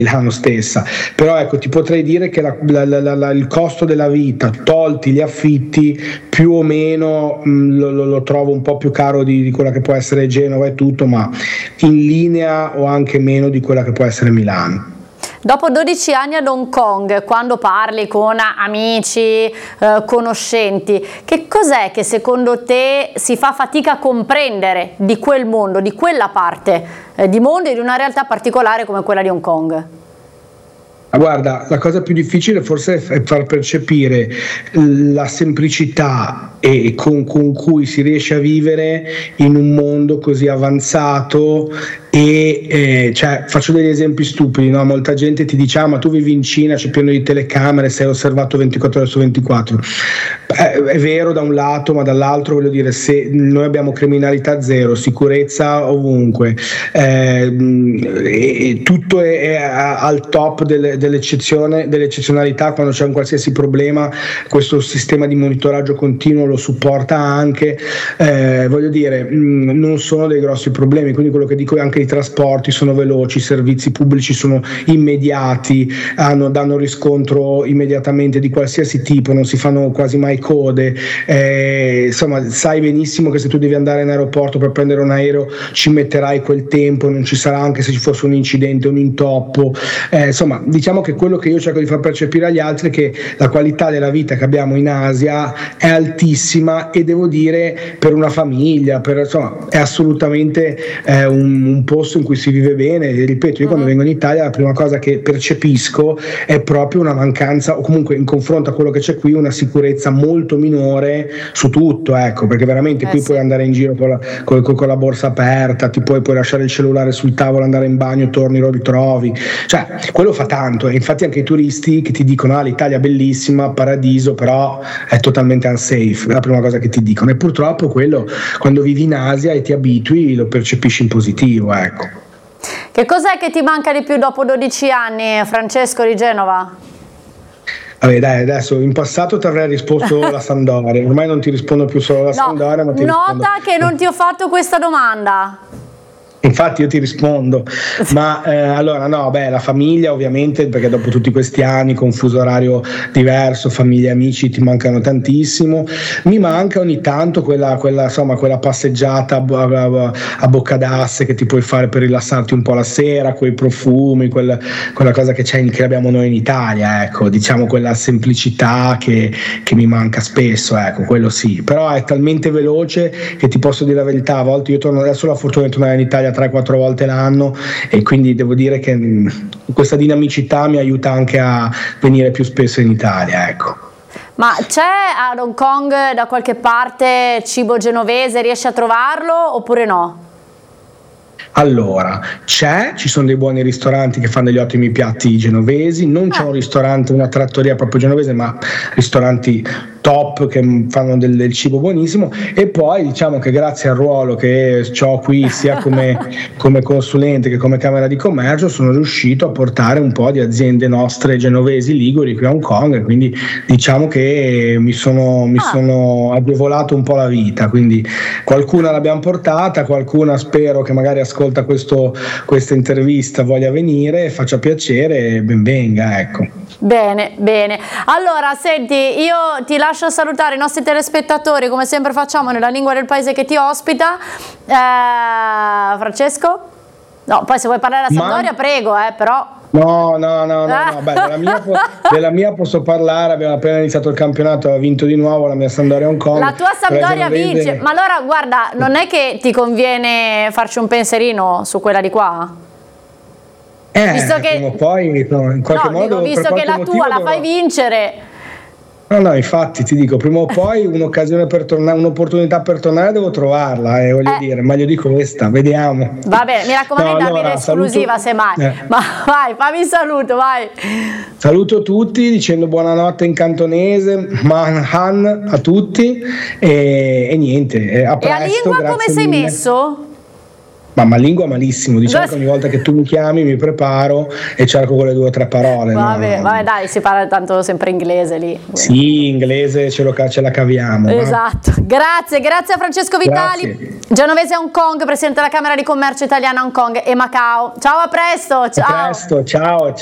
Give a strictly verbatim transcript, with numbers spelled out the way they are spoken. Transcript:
Milano stessa, però ecco ti potrei dire che la, la, la, la, il costo della vita, tolti gli affitti, più o meno mh, lo, lo trovo un po' più caro di, di quella che può essere Genova e tutto, ma in linea o anche meno di quella che può essere Milano. Dopo dodici anni ad Hong Kong, quando parli con amici, eh, conoscenti, che cos'è che secondo te si fa fatica a comprendere di quel mondo, di quella parte eh, di mondo e di una realtà particolare come quella di Hong Kong? Guarda, la cosa più difficile forse è far percepire la semplicità e con, con cui si riesce a vivere in un mondo così avanzato e eh, cioè, faccio degli esempi stupidi, no? Molta gente ti dice: ah, ma tu vivi in Cina, c'è pieno di telecamere, sei osservato ventiquattro ore su ventiquattro. Eh, è vero da un lato, ma dall'altro voglio dire, se noi abbiamo criminalità zero, sicurezza ovunque, eh, e tutto è, è al top delle, dell'eccezione, dell'eccezionalità. Quando c'è un qualsiasi problema questo sistema di monitoraggio continuo lo supporta anche, eh, voglio dire, mh, non sono dei grossi problemi, quindi quello che dico è anche i trasporti sono veloci, i servizi pubblici sono immediati, hanno, danno riscontro immediatamente di qualsiasi tipo, non si fanno quasi mai code, eh, insomma sai benissimo che se tu devi andare in aeroporto per prendere un aereo ci metterai quel tempo, non ci sarà anche se ci fosse un incidente, un intoppo, eh, insomma diciamo che quello che io cerco di far percepire agli altri è che la qualità della vita che abbiamo in Asia è altissima e devo dire per una famiglia, per, insomma, è assolutamente eh, un, un posto in cui si vive bene. E ripeto, io quando vengo in Italia la prima cosa che percepisco è proprio una mancanza, o comunque in confronto a quello che c'è qui, una sicurezza molto minore su tutto, ecco, perché veramente eh qui sì. Puoi andare in giro con la, con, con la borsa aperta, ti puoi, puoi lasciare il cellulare sul tavolo, andare in bagno, torni, lo ritrovi, cioè quello fa tanto. E infatti anche i turisti che ti dicono: ah, l'Italia è bellissima, paradiso, però è totalmente unsafe, è la prima cosa che ti dicono, e purtroppo quello quando vivi in Asia e ti abitui lo percepisci in positivo, ecco. Che cos'è che ti manca di più dopo dodici anni, Francesco di Genova? Vabbè, dai, adesso in passato ti avrei risposto la Sampdoria, ormai non ti rispondo più solo la no, Sampdoria, ma ti nota rispondo... che non ti ho fatto questa domanda. Infatti io ti rispondo, ma eh, allora no, beh, la famiglia ovviamente, perché dopo tutti questi anni con fuso orario diverso, famiglia e amici ti mancano tantissimo. Mi manca ogni tanto quella, quella, insomma, quella passeggiata a, a, a bocca d'asse che ti puoi fare per rilassarti un po' la sera, quei profumi, quella, quella cosa che c'è, che abbiamo noi in Italia, ecco, diciamo quella semplicità che, che mi manca spesso, ecco, quello sì, però è talmente veloce che ti posso dire la verità, a volte io torno, adesso ho la fortuna di tornare in Italia tre quattro volte l'anno e quindi devo dire che mh, questa dinamicità mi aiuta anche a venire più spesso in Italia, ecco. Ma c'è ad Hong Kong da qualche parte cibo genovese, riesci a trovarlo oppure no? Allora, c'è, ci sono dei buoni ristoranti che fanno degli ottimi piatti genovesi, non c'è un ristorante, una trattoria proprio genovese, ma ristoranti top che fanno del, del cibo buonissimo. E poi diciamo che grazie al ruolo che ho qui sia come, come consulente che come Camera di Commercio sono riuscito a portare un po' di aziende nostre genovesi liguri qui a Hong Kong, e quindi diciamo che mi sono, mi ah. sono agevolato un po' la vita, quindi qualcuna l'abbiamo portata, qualcuna spero che magari ascolta questo, questa intervista voglia venire, faccia piacere e ben venga, ecco. Bene, bene. Allora, senti, io ti lascio salutare i nostri telespettatori, come sempre facciamo nella lingua del paese che ti ospita. Eh, Francesco? No, poi se vuoi parlare della Sampdoria, Ma... prego, eh, però... No, no, no, no, no. Beh, della, mia, della mia posso parlare, abbiamo appena iniziato il campionato, ha vinto di nuovo la mia Sampdoria Hong Kong. La tua Sampdoria vince, ma allora guarda, non è che ti conviene farci un pensierino su quella di qua? Eh, visto che prima o poi no, in qualche no, modo, dico, visto che la tua la fai vincere. No, no, infatti ti dico, prima o poi un'occasione per tornare, un'opportunità per tornare devo trovarla, eh, voglio eh. dire, meglio di questa, vediamo. Va bene, mi raccomando, no, darmi allora, l'esclusiva semmai. Eh. Ma vai, fammi il saluto, vai. Saluto tutti dicendo buonanotte in cantonese, Man Han a tutti e, e niente, a presto. E a lingua come sei mille. messo? Ma, ma lingua malissimo, diciamo che ogni volta che tu mi chiami mi preparo e cerco quelle due o tre parole. Vabbè, no? vabbè dai, si parla tanto sempre inglese lì. Sì, inglese ce, lo, ce la caviamo. Esatto, va? grazie, grazie a Francesco Vitali, grazie. Genovese a Hong Kong, presidente della Camera di Commercio Italiana a Hong Kong e Macao. Ciao, a presto, ciao. A presto, ciao.